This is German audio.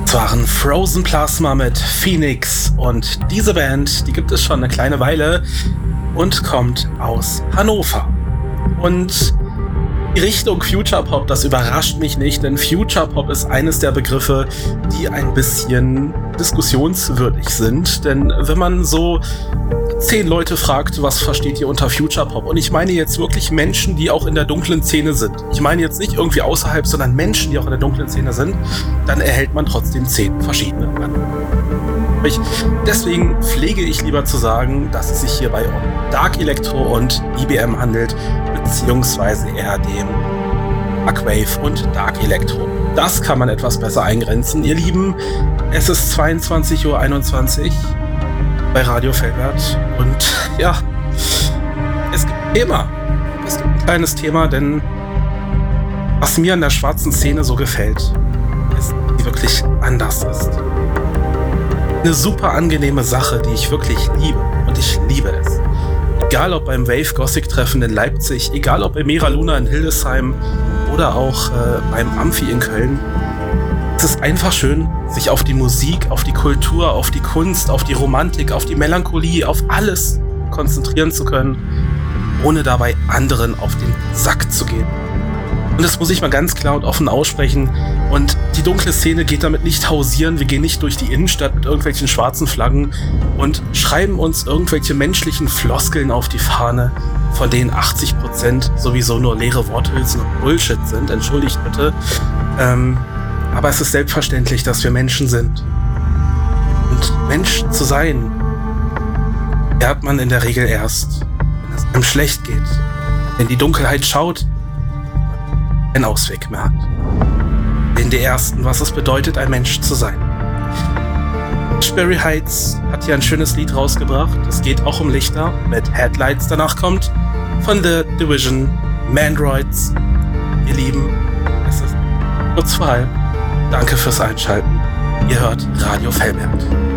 Das waren Frozen Plasma mit Phoenix und diese Band, die gibt es schon eine kleine Weile und kommt aus Hannover. Und die Richtung Future Pop, das überrascht mich nicht, denn Future Pop ist eines der Begriffe, die ein bisschen diskussionswürdig sind. Denn wenn man so 10 Leute fragt, was versteht ihr unter Future Pop? Und ich meine jetzt wirklich Menschen, die auch in der dunklen Szene sind. Ich meine jetzt nicht irgendwie außerhalb, sondern Menschen, die auch in der dunklen Szene sind. Dann erhält man trotzdem 10 verschiedene Antworten. Deswegen pflege ich lieber zu sagen, dass es sich hierbei um Dark Electro und EBM handelt, beziehungsweise eher dem Darkwave und Dark Electro. Das kann man etwas besser eingrenzen. Ihr Lieben, es ist 22:21 Uhr bei Radio Feldwert und ja, es gibt ein Thema. Es gibt ein kleines Thema, denn was mir an der schwarzen Szene so gefällt, ist, dass sie wirklich anders ist. Eine super angenehme Sache, die ich wirklich liebe. Und ich liebe es. Egal ob beim Wave Gothic Treffen in Leipzig, egal ob bei Mera Luna in Hildesheim oder auch beim Amphi in Köln. Es ist einfach schön, sich auf die Musik, auf die Kultur, auf die Kunst, auf die Romantik, auf die Melancholie, auf alles konzentrieren zu können, ohne dabei anderen auf den Sack zu gehen. Und das muss ich mal ganz klar und offen aussprechen. Und die dunkle Szene geht damit nicht hausieren. Wir gehen nicht durch die Innenstadt mit irgendwelchen schwarzen Flaggen und schreiben uns irgendwelche menschlichen Floskeln auf die Fahne, von denen 80% sowieso nur leere Worthülsen und Bullshit sind. Entschuldigt bitte. Aber es ist selbstverständlich, dass wir Menschen sind. Und Mensch zu sein, lernt man in der Regel erst, wenn es einem schlecht geht. Wenn die Dunkelheit schaut, einen Ausweg mehr hat. In der ersten, was es bedeutet, ein Mensch zu sein. Sperry Heights hat hier ein schönes Lied rausgebracht. Es geht auch um Lichter mit Headlights. Danach kommt von The Division Mandroids. Ihr Lieben, es ist kurz vor halb. Danke fürs Einschalten. Ihr hört Radio Feldwert.